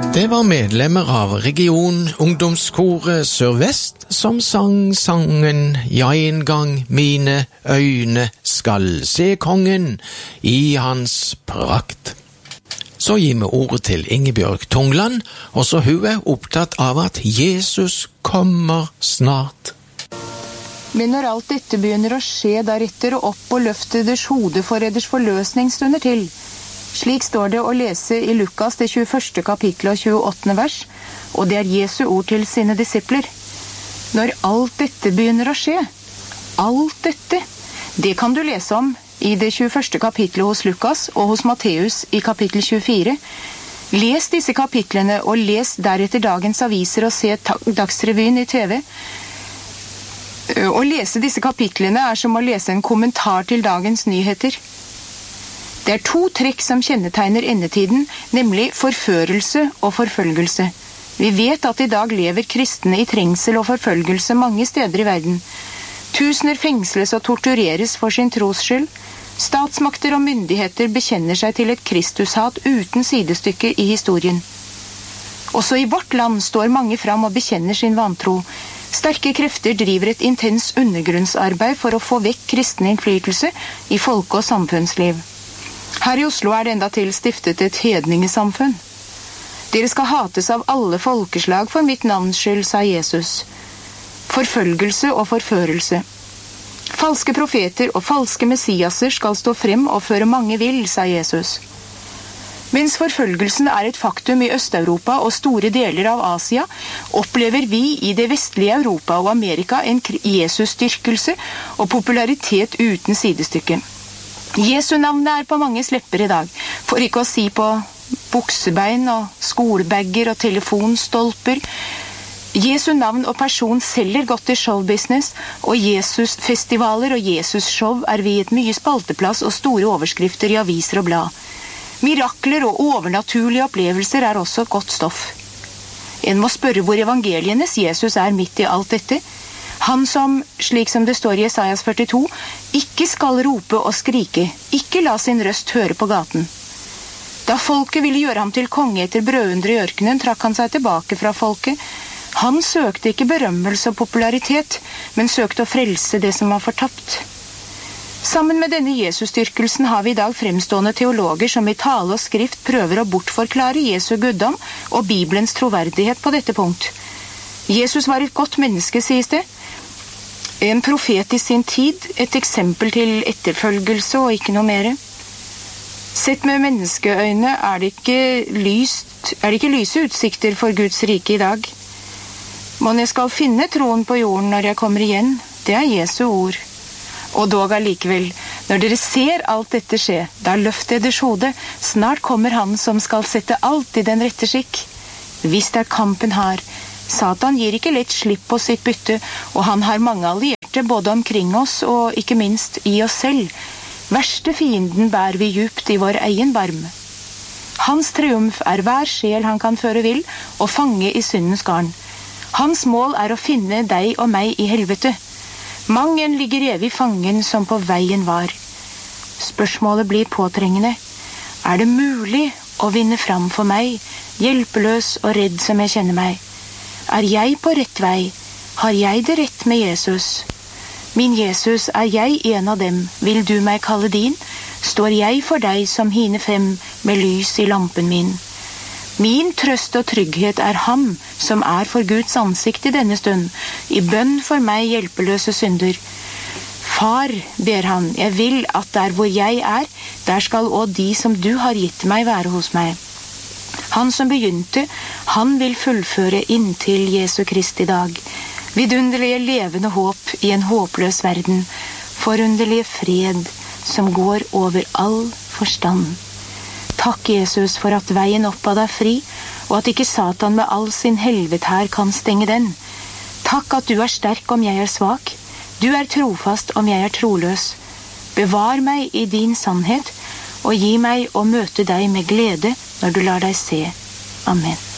Det var medlemmer av Region Ungdomskoret Sørvest som sang sangen «Ja, en gang mine øyne skal se kongen i hans prakt». Så gir vi ordet til Ingebjørg Tungland, og så hun er opptatt av at Jesus kommer snart. Men når alt dette begynner å skje, da retter og opp og løfter deres hode for eders forløsning stunder til. Slik står det å lese i Lukas det 21. kapittel og 28. vers, og det er Jesu ord til sine disipler. Når alt dette begynner å skje, alt dette, det kan du lese om i det 21. kapittelet hos Lukas og hos Matteus i kapittel 24. Les disse kapitlene og les deretter dagens aviser og se Dagsrevyen i TV. Å lese disse kapitlene er som å lese en kommentar til dagens nyheter. Det er 2 trekk som kjennetegner endetiden, nemlig forførelse og forfølgelse. Vi vet at i dag lever kristne i trengsel og forfølgelse mange steder i verden. Tusener fengsles og tortureres for sin tros skyld. Statsmakter og myndigheter bekjenner seg til et Kristushat uten sidestykke i historien. Også i vårt land står mange fram og bekjenner sin vantro. Sterke krefter driver et intens undergrunnsarbeid for å få vekk kristen innflytelse i folke- og samfunnsliv. Her i Oslo er det enda til stiftet et hedningesamfunn. Dere skal hates av alle folkeslag for mitt navns skyld, sa Jesus. Forfølgelse og forførelse. Falske profeter og falske messiaser skal stå frem og føre mange vill, sa Jesus. Mens forfølgelsen er et faktum i Øst-Europa og store deler av Asia, opplever vi i det vestlige Europa og Amerika en Jesus-dyrkelse og popularitet uten sidestykke. Jesu navnet er på manges lepper i dag, for ikke å si på buksebein og skolebagger og telefonstolper. Jesu navn og person selger godt i showbusiness, og Jesus-festivaler og Jesus-show er viet mye spalteplass og store overskrifter i aviser og blad. Mirakler og overnaturlige opplevelser er også godt stoff. En må spørre hvor evangelienes Jesus er midt i alt dette. Han som, slik som det står i Jesajas 42, ikke skal rope og skrike, ikke la sin røst høre på gaten. Da folket ville gjøre ham til konge etter brødundre i ørkenen, trakk han seg tilbake fra folket. Han søkte ikke berømmelse og popularitet, men søkte å frelse det som var fortapt. Sammen med denne Jesus-dyrkelsen har vi i dag fremstående teologer som i tale og skrift prøver å bortforklare Jesu guddom og Bibelens troverdighet på dette punkt. Jesus var et godt menneske, sies det. En profet i sin tid, et eksempel til etterfølgelse og ikke noe mere. Sett med menneskeøyne er det ikke lyse utsikter for Guds rike i dag. Men jeg skal finne troen på jorden når jeg kommer igjen, det er Jesu ord. Og dog allikevel, når dere ser alt dette skje, da løft eders hode, snart kommer han som skal sette alt i den rette skikk. Visst er kampen hard. Satan gir ikke lett slipp på sitt bytte, og han har mange allierte både omkring oss og ikke minst i oss selv. Verste fienden bærer vi djupt i vår egen barm. Hans triumf er hver sjel han kan føre vill og fange i syndens garn. Hans mål er å finne deg og meg i helvete. Mangen ligger evig fangen som på veien var. Spørsmålet blir påtrengende. Er det mulig å vinne fram for meg, hjelpeløs og redd som jeg kjenner meg? Er jeg på rett vei? Har jeg det rett med Jesus? Min Jesus, er jeg en av dem? Vil du meg kalle din? Står jeg for deg som hine 5 med lys i lampen min? Min trøst og trygghet er ham som er for Guds ansikt i denne stund, i bønn for meg hjelpeløse synder. Far, ber han, jeg vil at der hvor jeg er, der skal også de som du har gitt meg være hos meg. Han som begynte, han vil fullføre inntil Jesu Kristi dag. Vidunderlige levende håp i en håpløs verden. Forunderlige fred som går over all forstand. Takk, Jesus, for at veien oppad er fri, og at ikke Satan med all sin helvete her kan stenge den. Takk at du er sterk om jeg er svak. Du er trofast om jeg er troløs. Bevar meg i din sannhet, og gi meg å møte deg med glede når du lar deg se. Amen.